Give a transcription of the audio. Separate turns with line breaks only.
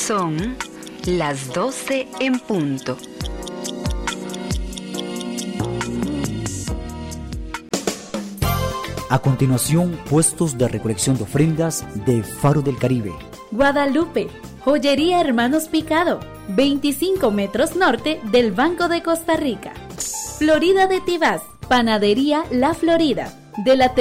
Son las 12 en punto.
A continuación, puestos de recolección de ofrendas de Faro del Caribe.
Guadalupe, Joyería Hermanos Picado, 25 metros norte del Banco de Costa Rica. Florida de Tibás, Panadería La Florida, de la